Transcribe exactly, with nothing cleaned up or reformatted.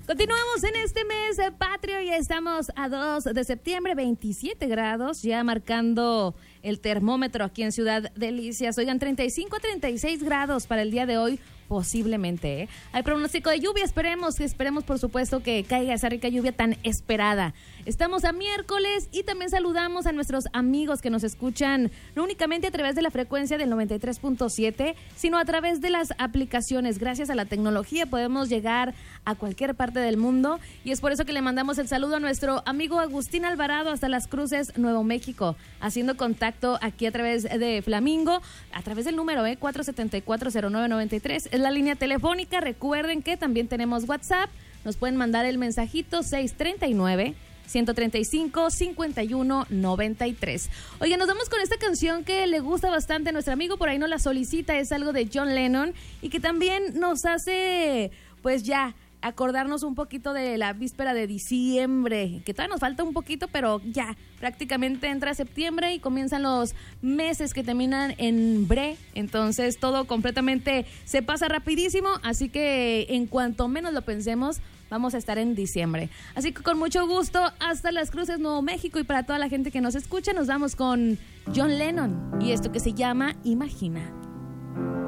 Continuamos en este mes eh, patrio y estamos a dos de septiembre, veintisiete grados, ya marcando el termómetro aquí en Ciudad Delicias. Oigan, treinta y cinco a treinta y seis grados para el día de hoy, posiblemente. ¿eh? Hay pronóstico de lluvia, esperemos, esperemos por supuesto que caiga esa rica lluvia tan esperada. Estamos a miércoles y también saludamos a nuestros amigos que nos escuchan no únicamente a través de la frecuencia del noventa y tres punto siete, sino a través de las aplicaciones. Gracias a la tecnología podemos llegar a cualquier parte del mundo y es por eso que le mandamos el saludo a nuestro amigo Agustín Alvarado hasta Las Cruces, Nuevo México, haciendo contacto aquí a través de Flamingo, a través del número eh, cuatro siete cuatro cero nueve nueve tres, es la línea telefónica. Recuerden que también tenemos WhatsApp, nos pueden mandar el mensajito seis tres nueve, uno tres cinco, cinco uno nueve tres. Oye, nos vamos con esta canción que le gusta bastante a nuestro amigo, por ahí nos la solicita, es algo de John Lennon y que también nos hace, pues ya, acordarnos un poquito de la víspera de diciembre, que todavía nos falta un poquito, pero ya prácticamente entra septiembre y comienzan los meses que terminan en bre, entonces todo completamente se pasa rapidísimo, así que en cuanto menos lo pensemos, vamos a estar en diciembre. Así que con mucho gusto, hasta Las Cruces, Nuevo México, y para toda la gente que nos escucha, nos vamos con John Lennon y esto que se llama Imagina.